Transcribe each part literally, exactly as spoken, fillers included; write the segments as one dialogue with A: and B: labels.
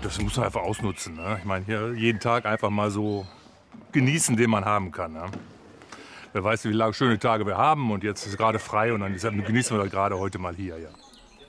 A: Das muss man einfach ausnutzen. Ne? Ich meine, hier jeden Tag einfach mal so genießen, den man haben kann. Ne? Wer weiß, wie lange schöne Tage wir haben und jetzt ist es gerade frei und dann deshalb genießen wir gerade heute mal hier. Ja.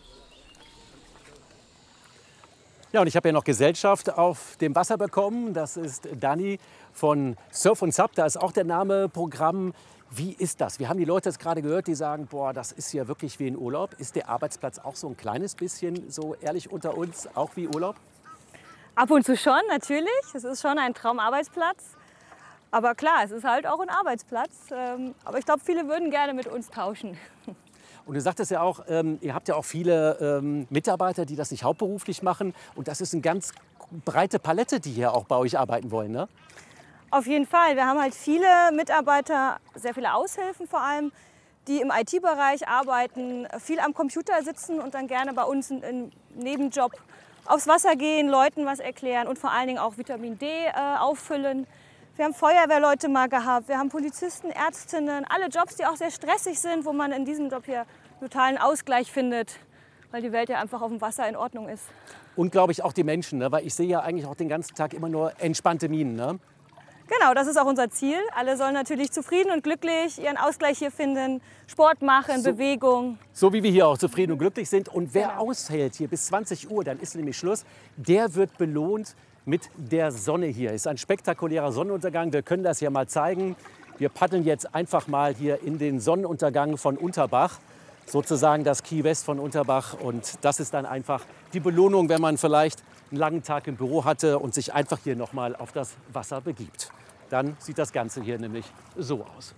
B: Ja, und ich habe ja noch Gesellschaft auf dem Wasser bekommen. Das ist Dani von Surf und Sub. Da ist auch der Name Programm. Wie ist das? Wir haben die Leute jetzt gerade gehört, die sagen, boah, das ist ja wirklich wie ein Urlaub. Ist der Arbeitsplatz auch so ein kleines bisschen, so ehrlich unter uns, auch wie Urlaub?
C: Ab und zu schon, natürlich. Es ist schon ein Traumarbeitsplatz. Aber klar, es ist halt auch ein Arbeitsplatz. Aber ich glaube, viele würden gerne mit uns tauschen.
B: Und du sagtest ja auch, ähm, ihr habt ja auch viele ähm, Mitarbeiter, die das nicht hauptberuflich machen. Und das ist eine ganz breite Palette, die hier auch bei euch arbeiten wollen, ne?
C: Auf jeden Fall. Wir haben halt viele Mitarbeiter, sehr viele Aushilfen vor allem, die im I T-Bereich arbeiten, viel am Computer sitzen und dann gerne bei uns einen Nebenjob aufs Wasser gehen, Leuten was erklären und vor allen Dingen auch Vitamin D äh, auffüllen. Wir haben Feuerwehrleute mal gehabt, wir haben Polizisten, Ärztinnen, alle Jobs, die auch sehr stressig sind, wo man in diesem Job hier totalen Ausgleich findet, weil die Welt ja einfach auf dem Wasser in Ordnung ist.
B: Und glaube ich auch die Menschen, ne? Weil ich sehe ja eigentlich auch den ganzen Tag immer nur entspannte Mienen. Ne?
C: Genau, das ist auch unser Ziel. Alle sollen natürlich zufrieden und glücklich ihren Ausgleich hier finden, Sport machen, so, Bewegung.
B: So wie wir hier auch zufrieden und glücklich sind. Und wer
C: genau.
B: aushält hier bis zwanzig Uhr, dann ist nämlich Schluss, der wird belohnt mit der Sonne hier. Ist ein spektakulärer Sonnenuntergang. Wir können das ja mal zeigen. Wir paddeln jetzt einfach mal hier in den Sonnenuntergang von Unterbach. Sozusagen das Key West von Unterbach. Und das ist dann einfach die Belohnung, wenn man vielleicht einen langen Tag im Büro hatte und sich einfach hier noch mal auf das Wasser begibt. Dann sieht das Ganze hier nämlich so aus.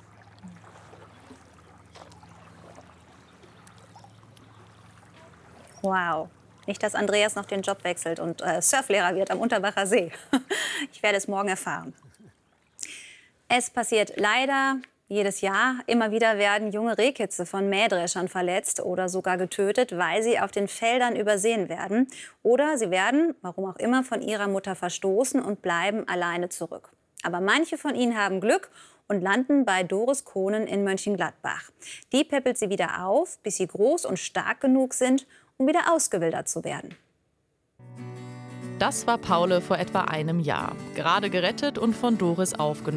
D: Wow. Nicht, dass Andreas noch den Job wechselt und äh, Surflehrer wird am Unterbacher See. Ich werde es morgen erfahren. Es passiert leider jedes Jahr. Immer wieder werden junge Rehkitze von Mähdreschern verletzt oder sogar getötet, weil sie auf den Feldern übersehen werden. Oder sie werden, warum auch immer, von ihrer Mutter verstoßen und bleiben alleine zurück. Aber manche von ihnen haben Glück und landen bei Doris Kohnen in Mönchengladbach. Die peppelt sie wieder auf, bis sie groß und stark genug sind, um wieder ausgewildert zu werden.
E: Das war Paule vor etwa einem Jahr. Gerade gerettet und von Doris aufgenommen.